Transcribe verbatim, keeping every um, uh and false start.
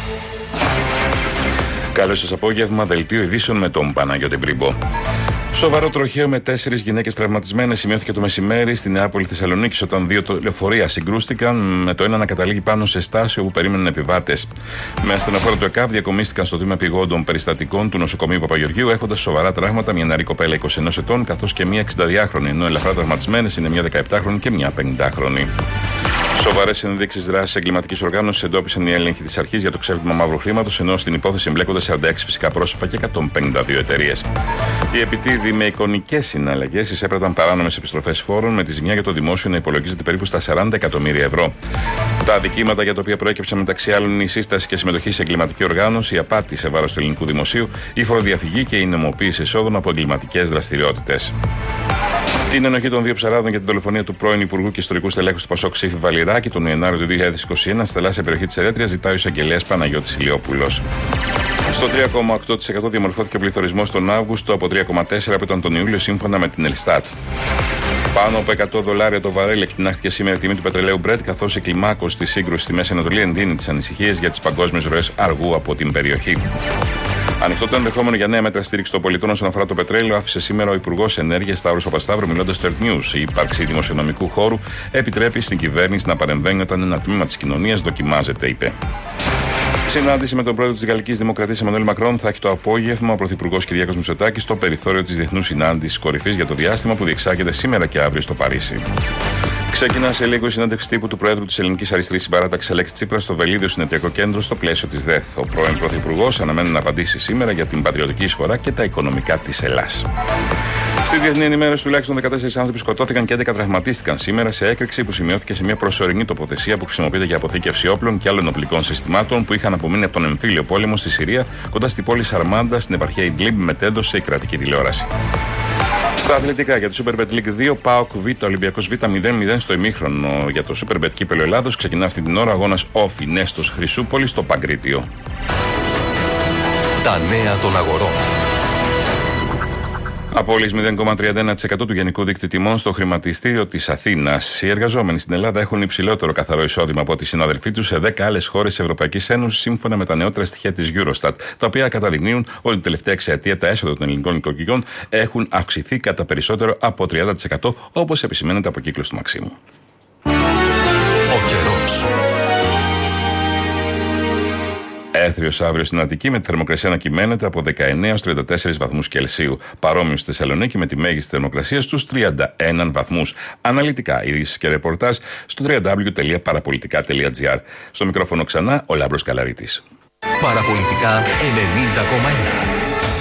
Καλό σας απόγευμα, δελτίο ειδήσεων με τον Παναγιώτη Μπρίμπο. Σοβαρό τροχαίο με τέσσερις γυναίκες τραυματισμένες σημειώθηκε το μεσημέρι στη Νεάπολη Θεσσαλονίκης όταν δύο λεωφορεία συγκρούστηκαν, με το ένα να καταλήγει πάνω σε στάσιο όπου περίμεναν επιβάτες. Με ασθενοφόρο του ΕΚΑΒ διακομίστηκαν στο τμήμα πηγόντων περιστατικών του νοσοκομείου Παπαγεωργίου, έχοντας σοβαρά τραύματα μια νεαρή κοπέλα είκοσι ενός ετών καθώς και μια εξηνταδυάχρονη, ενώ ελαφρά τραυματισμένες είναι μια δεκαεπτάχρονη και μια πενηντάχρονη. Σοβαρές ενδείξεις δράσης εγκληματικής οργάνωσης εντόπισαν οι έλεγχοι της αρχής για το ξέπλυμα μαύρου χρήματος, ενώ στην υπόθεση εμπλέκονται σαράντα έξι φυσικά πρόσωπα και εκατόν πενήντα δύο εταιρείες. Οι επιτίδιοι με εικονικές συναλλαγές εισέπραταν παράνομες επιστροφές φόρων, με τη ζημιά για το δημόσιο να υπολογίζεται περίπου στα σαράντα εκατομμύρια ευρώ. Τα αδικήματα για τα οποία προέκυψαν μεταξύ άλλων είναι η σύσταση και συμμετοχή σε εγκληματική οργάνωση, η απάτη σε βάρος του ελληνικού δημοσίου, η φοροδιαφυγή και η νομοποίηση εσόδων από εγκληματικές δραστηριότητες. Την ενοχή των δύο ψαράδων για την δολοφονία του πρώην Υπουργού και Ιστορικού Στελέχου του Πασόκ Ψήφι Βαλιράκη τον Ιανουάριο του δύο χιλιάδες είκοσι ένα στη θαλάσσια περιοχή της Ερέτριας ζητάει ο εισαγγελέας Παναγιώτης Ηλιόπουλος. Στο τρία κόμμα οκτώ τοις εκατό διαμορφώθηκε ο πληθωρισμός τον Αύγουστο από τρία κόμμα τέσσερα τοις εκατό από τον Ιούλιο σύμφωνα με την Ελστάτ. Πάνω από εκατό δολάρια το βαρέλι εκτινάχθηκε σήμερα η τιμή του πετρελαίου Brent, καθώς η κλιμάκωση της σύγκρουσης στη Μέση Ανατολή εντείνει τις ανησυχίες για τις παγκόσμιες ροές αργού από την περιοχή. Ανοιχτό το ενδεχόμενο για νέα μέτρα στήριξη των πολιτών όσον αφορά το πετρέλαιο, άφησε σήμερα ο Υπουργός Ενέργειας Σταύρος Παπασταύρου μιλώντας στο Earth News. Η ύπαρξη δημοσιονομικού χώρου επιτρέπει στην κυβέρνηση να παρεμβαίνει όταν ένα τμήμα της κοινωνίας δοκιμάζεται, είπε. Συνάντηση με τον πρόεδρο της Γαλλικής Δημοκρατίας Εμμανουέλ Μακρόν θα έχει το απόγευμα ο πρωθυπουργός Κυριάκος Μητσοτάκης στο περιθώριο της Διεθνούς Συνάντησης Κορυφής για το διάστημα που διεξάγεται σήμερα και αύριο στο Παρίσι. Ξεκινά σε λίγο η συνέντευξη τύπου του Προέδρου της Ελληνικής Αριστερής Συμπαράταξης Αλέξη Τσίπρα στο Βελίδιο Συνεταιρικό Κέντρο στο πλαίσιο της ΔΕΘ. Ο πρώην Πρωθυπουργός αναμένει να απαντήσει σήμερα για την πατριωτική εισφορά και τα οικονομικά της Ελλάς. Στη διεθνή ενημέρωση τουλάχιστον δεκατέσσερις άνθρωποι σκοτώθηκαν και έντεκα τραυματίστηκαν σήμερα σε έκρηξη που σημειώθηκε σε μια προσωρινή τοποθεσία που χρησιμοποιείται για αποθήκευση όπλων και άλλων οπλικών συστημάτων που είχαν απομείνει από τον εμφύλιο πόλεμο στη Συρία κοντά στη πόλη Σαρμάντα στην επαρχία Ιντλίμπ, μετέδωσε η κρατική τηλεόραση. Στα αθλητικά για το Super Bet League δύο, ΠΑΟΚ Β, Ολυμπιακός Β μηδέν μηδέν στο ημίχρονο. Για το Super Bet Κύπελλο Ελλάδος ξεκινά αυτή την ώρα αγώνας Όφι Νέστος Χρυσούπολη στο Παγκρίτιο. Τα νέα των αγορών. Απόλυση μηδέν κόμμα τριάντα ένα τοις εκατό του γενικού δίκτυου τιμών στο χρηματιστήριο της Αθήνας. Οι εργαζόμενοι στην Ελλάδα έχουν υψηλότερο καθαρό εισόδημα από ό,τι οι συναδελφοί τους σε δέκα άλλες χώρες της Ευρωπαϊκής Ένωσης, σύμφωνα με τα νεότερα στοιχεία της Eurostat, τα οποία καταδεικνύουν ότι την τελευταία εξαετία τα έσοδα των ελληνικών οικοκυριών έχουν αυξηθεί κατά περισσότερο από τριάντα τοις εκατό, όπως επισημαίνεται από κύκλος του Μαξίμου. Ο καιρός. Έθριος αύριο στην Αττική με τη θερμοκρασία να κυμαίνεται από δεκαεννέα έως τριάντα τέσσερις βαθμούς Κελσίου. Παρόμοιο στη Θεσσαλονίκη με τη μέγιστη θερμοκρασία στους τριάντα ένα βαθμούς. Αναλυτικά ειδήσεις και ρεπορτάζ στο double-u double-u double-u τελεία παραπολιτικά τελεία τζι άρ. Στο μικρόφωνο ξανά ο Λάμπρος Καλαρίτης. Παραπολιτικά ενενήντα κόμμα ένα.